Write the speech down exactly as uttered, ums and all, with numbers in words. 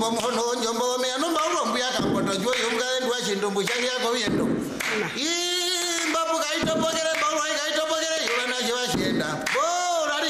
nyombo mono nyombo me no ba rombu ya kamboto jo yumga ndwa chindombo chali yako yendo. Ii mbabu kaito pokera